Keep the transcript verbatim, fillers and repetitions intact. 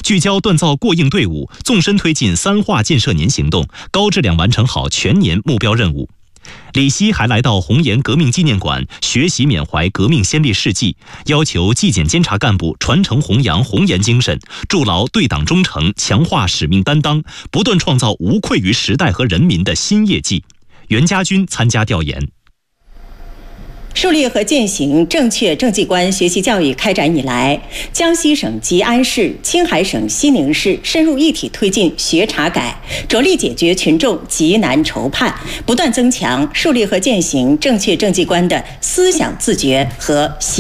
聚焦锻造过硬队伍，纵深推进三化建设年行动，高质量完成好全年目标任务。李希还来到红岩革命纪念馆学习缅怀革命先烈事迹，要求纪检监察干部传承弘扬红岩精神，筑牢对党忠诚，强化使命担当，不断创造无愧于时代和人民的新业绩。袁家军参加调研。 树立和践行正确政绩观学习教育开展以来，江西省吉安市、青海省西宁市深入一体推进学查改，着力解决群众急难愁盼，不断增强树立和践行正确政绩观的思想自觉和